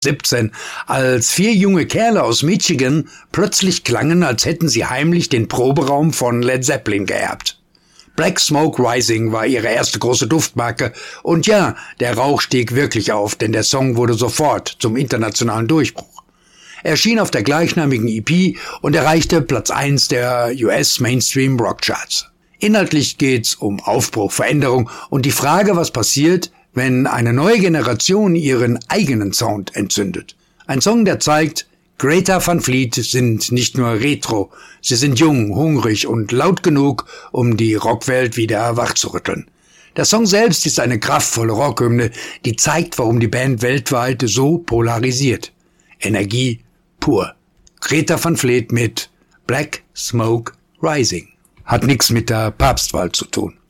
17, als 4 junge Kerle aus Michigan plötzlich klangen, als hätten sie heimlich den Proberaum von Led Zeppelin geerbt. Black Smoke Rising war ihre erste große Duftmarke und ja, der Rauch stieg wirklich auf, denn der Song wurde sofort zum internationalen Durchbruch. Er erschien auf der gleichnamigen EP und erreichte Platz 1 der US Mainstream Rock Charts. Inhaltlich geht's um Aufbruch, Veränderung und die Frage, was passiert, wenn eine neue Generation ihren eigenen Sound entzündet. Ein Song, der zeigt, Greta Van Fleet sind nicht nur Retro, sie sind jung, hungrig und laut genug, um die Rockwelt wieder wachzurütteln. Der Song selbst ist eine kraftvolle Rockhymne, die zeigt, warum die Band weltweit so polarisiert. Energie pur. Greta Van Fleet mit Black Smoke Rising. Hat nichts mit der Papstwahl zu tun.